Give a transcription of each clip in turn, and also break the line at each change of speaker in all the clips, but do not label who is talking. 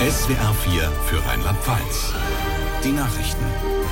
SWR 4 für Rheinland-Pfalz. Die Nachrichten.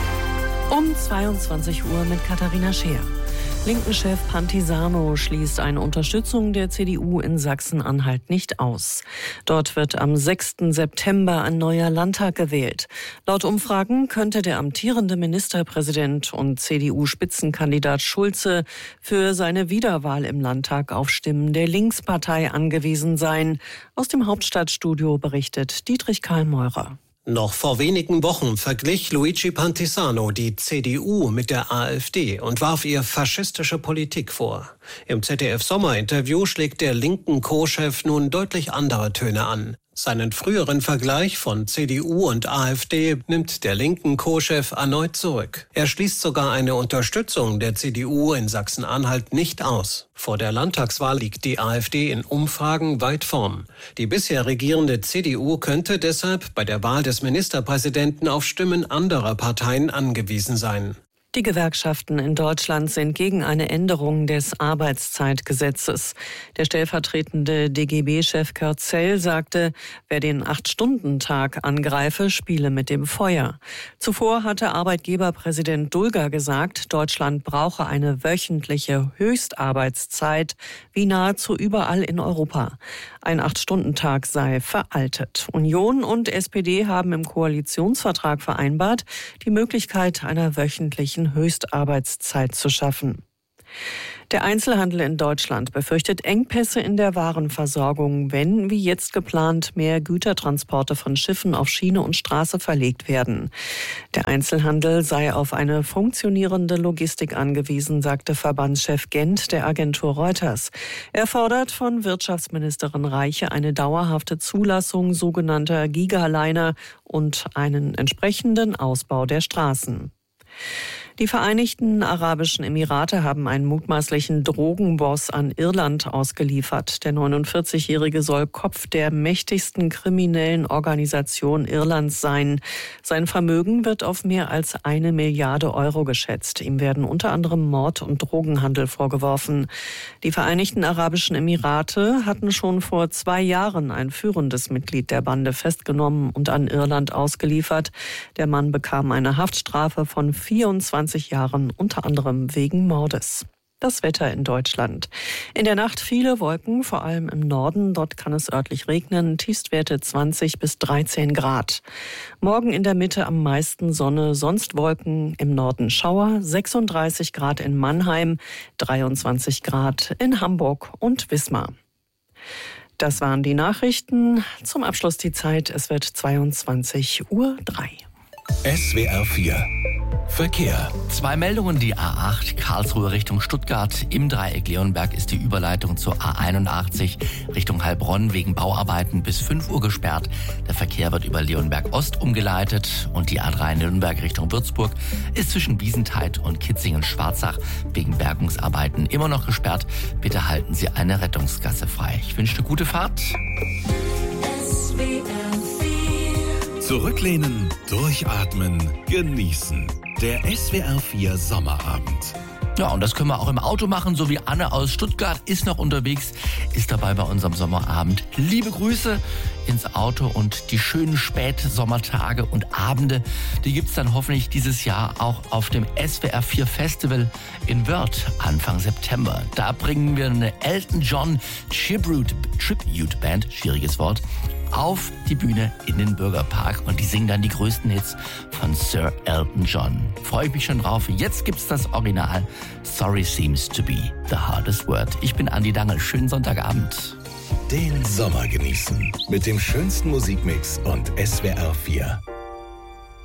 Um 22 Uhr mit Katharina Scheer. Linken-Chef Pantisano schließt eine Unterstützung der CDU in Sachsen-Anhalt nicht aus. Dort wird am 6. September ein neuer Landtag gewählt. Laut Umfragen könnte der amtierende Ministerpräsident und CDU-Spitzenkandidat Schulze für seine Wiederwahl im Landtag auf Stimmen der Linkspartei angewiesen sein. Aus dem Hauptstadtstudio berichtet Dietrich Karl Meurer.
Noch vor wenigen Wochen verglich Luigi Pantisano die CDU mit der AfD und warf ihr faschistische Politik vor. Im ZDF-Sommerinterview schlägt der linken Co-Chef nun deutlich andere Töne an. Seinen früheren Vergleich von CDU und AfD nimmt der linken Co-Chef erneut zurück. Er schließt sogar eine Unterstützung der CDU in Sachsen-Anhalt nicht aus. Vor der Landtagswahl liegt die AfD in Umfragen weit vorn. Die bisher regierende CDU könnte deshalb bei der Wahl des Ministerpräsidenten auf Stimmen anderer Parteien angewiesen sein.
Die Gewerkschaften in Deutschland sind gegen eine Änderung des Arbeitszeitgesetzes. Der stellvertretende DGB-Chef Kurt Zell sagte, wer den 8-Stunden-Tag angreife, spiele mit dem Feuer. Zuvor hatte Arbeitgeberpräsident Dulger gesagt, Deutschland brauche eine wöchentliche Höchstarbeitszeit, wie nahezu überall in Europa. Ein 8-Stunden-Tag sei veraltet. Union und SPD haben im Koalitionsvertrag vereinbart, die Möglichkeit einer wöchentlichen Höchstarbeitszeit zu schaffen. Der Einzelhandel in Deutschland befürchtet Engpässe in der Warenversorgung, wenn, wie jetzt geplant, mehr Gütertransporte von Schiffen auf Schiene und Straße verlegt werden. Der Einzelhandel sei auf eine funktionierende Logistik angewiesen, sagte Verbandschef Gent der Agentur Reuters. Er fordert von Wirtschaftsministerin Reiche eine dauerhafte Zulassung sogenannter Gigaliner und einen entsprechenden Ausbau der Straßen. Die Vereinigten Arabischen Emirate haben einen mutmaßlichen Drogenboss an Irland ausgeliefert. Der 49-Jährige soll Kopf der mächtigsten kriminellen Organisation Irlands sein. Sein Vermögen wird auf mehr als 1 Milliarde Euro geschätzt. Ihm werden unter anderem Mord und Drogenhandel vorgeworfen. Die Vereinigten Arabischen Emirate hatten schon vor 2 Jahren ein führendes Mitglied der Bande festgenommen und an Irland ausgeliefert. Der Mann bekam eine Haftstrafe von 24 Jahren, unter anderem wegen Mordes. Das Wetter in Deutschland. In der Nacht viele Wolken, vor allem im Norden. Dort kann es örtlich regnen. Tiefstwerte 20 bis 13 Grad. Morgen in der Mitte am meisten Sonne, sonst Wolken. Im Norden Schauer. 36 Grad in Mannheim, 23 Grad in Hamburg und Wismar. Das waren die Nachrichten. Zum Abschluss die Zeit. Es wird 22:03 Uhr.
SWR 4 Verkehr.
2 Meldungen, die A8 Karlsruhe Richtung Stuttgart. Im Dreieck Leonberg ist die Überleitung zur A81 Richtung Heilbronn wegen Bauarbeiten bis 5 Uhr gesperrt. Der Verkehr wird über Leonberg Ost umgeleitet und die A3 Nürnberg Richtung Würzburg ist zwischen Wiesentheit und Kitzingen-Schwarzach wegen Bergungsarbeiten immer noch gesperrt. Bitte halten Sie eine Rettungsgasse frei. Ich wünsche eine gute Fahrt.
Zurücklehnen, durchatmen, genießen. Der SWR 4 Sommerabend.
Ja, und das können wir auch im Auto machen, so wie Anne aus Stuttgart ist noch unterwegs, ist dabei bei unserem Sommerabend. Liebe Grüße ins Auto und die schönen Spätsommertage und Abende, die gibt's dann hoffentlich dieses Jahr auch auf dem SWR 4 Festival in Wörth Anfang September. Da bringen wir eine Elton John Tribute Band, schwieriges Wort, auf die Bühne in den Bürgerpark und die singen dann die größten Hits von Sir Elton John. Freue ich mich schon drauf. Jetzt gibt's das Original Sorry Seems to be the Hardest Word. Ich bin Andi Dangel. Schönen Sonntagabend.
Den Sommer genießen mit dem schönsten Musikmix und SWR 4.